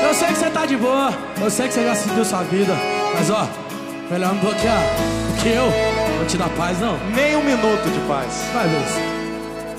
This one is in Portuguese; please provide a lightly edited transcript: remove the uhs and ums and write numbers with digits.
Eu sei que você tá de boa, eu sei que você já seguiu sua vida, mas ó, melhor não bloquear, porque eu não te dar paz não. Nem um minuto de paz. Vai, Lúcio.